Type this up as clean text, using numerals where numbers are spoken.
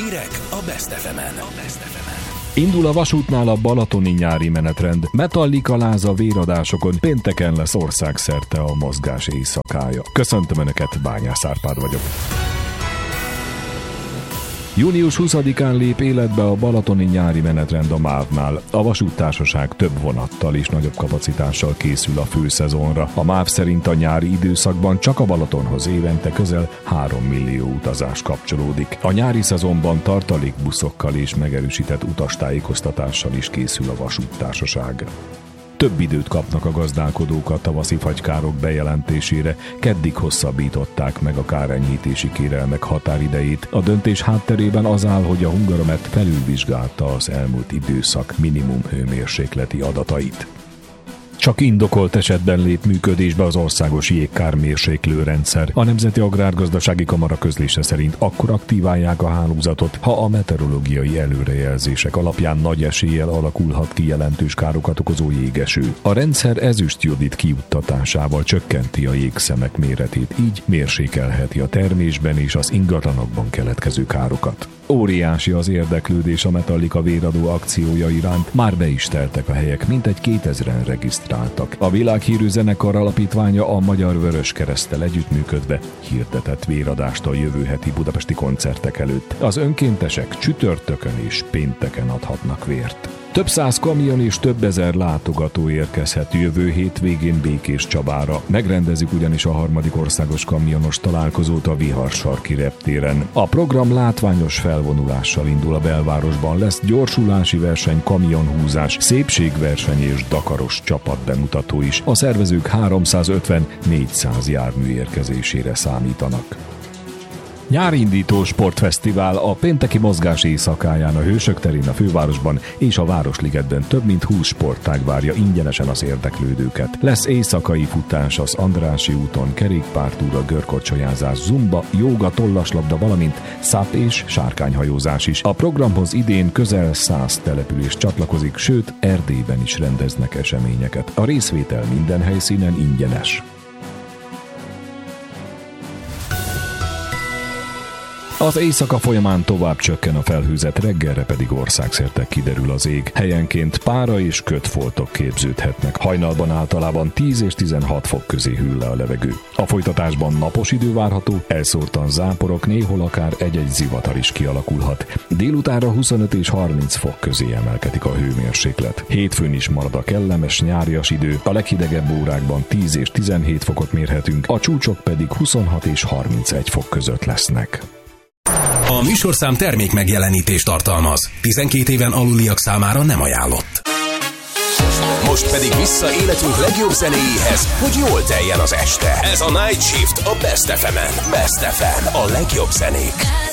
Hírek a Best FM-en. Indul a vasútnál a balatoni nyári menetrend. Metallica láza véradásokon, pénteken lesz országszerte a mozgás éjszakája. Köszöntöm Önöket, Bányász Árpád vagyok. Június 20-án lép életbe a balatoni nyári menetrend a MÁV-nál. A vasúttársaság több vonattal és nagyobb kapacitással készül a főszezonra. A MÁV szerint a nyári időszakban csak a Balatonhoz évente közel 3 millió utazás kapcsolódik. A nyári szezonban tartalékbuszokkal és megerősített utastájékoztatással is készül a vasúttársaság. Több időt kapnak a gazdálkodók a tavaszi fagykárok bejelentésére, keddig hosszabbították meg a kárenyhítési kérelmek határidejét. A döntés hátterében az áll, hogy a Hungaromet felülvizsgálta az elmúlt időszak minimum hőmérsékleti adatait. Csak indokolt esetben lép működésbe az országos jégkármérséklő rendszer. A Nemzeti Agrárgazdasági Kamara közlése szerint akkor aktiválják a hálózatot, ha a meteorológiai előrejelzések alapján nagy eséllyel alakulhat ki jelentős károkat okozó jégeső. A rendszer ezüstjodid kijuttatásával csökkenti a jégszemek méretét, így mérsékelheti a termésben és az ingatlanokban keletkező károkat. Óriási az érdeklődés a Metallica véradó akciója iránt, már be is teltek a helyek, mintegy 2000-en regisztráltak. A világhírű zenekar alapítványa a Magyar Vöröskereszttel együttműködve hirdetett véradást a jövő heti budapesti koncertek előtt. Az önkéntesek csütörtökön és pénteken adhatnak vért. Több száz kamion és több ezer látogató érkezhet jövő hétvégén Békéscsabára. Megrendezik ugyanis a 3. országos kamionos találkozót a Viharsarki reptéren. A program látványos felvonulással indul a belvárosban, lesz gyorsulási verseny, kamionhúzás, szépségverseny és dakaros csapatbemutató is. A szervezők 350-400 jármű érkezésére számítanak. Nyárindító sportfesztivál a pénteki mozgás éjszakáján a Hősök terén a fővárosban és a Városligetben több mint 20 sportág várja ingyenesen az érdeklődőket. Lesz éjszakai futás az Andrássy úton, kerékpártúra, görkorcsolyázás, zumba, jóga, tollaslabda, valamint száp és sárkányhajózás is. A programhoz idén közel 100 település csatlakozik, sőt Erdélyben is rendeznek eseményeket. A részvétel minden helyszínen ingyenes. Az éjszaka folyamán tovább csökken a felhőzet, reggelre pedig országszerte kiderül az ég. Helyenként pára és kötfoltok képződhetnek. Hajnalban általában 10 és 16 fok közé hűl le a levegő. A folytatásban napos idő várható, elszórtan záporok, néhol akár egy-egy zivatar is kialakulhat. Délutánra 25 és 30 fok közé emelkedik a hőmérséklet. Hétfőn is marad a kellemes nyárias idő, a leghidegebb órákban 10 és 17 fokot mérhetünk, a csúcsok pedig 26 és 31 fok között lesznek. A műsorszám termék megjelenítést tartalmaz. 12 éven aluliak számára nem ajánlott. Most pedig vissza életünk legjobb zenéjéhez, hogy jól teljen az este. Ez a Night Shift a Best FM-en. Best FM, a legjobb zenék.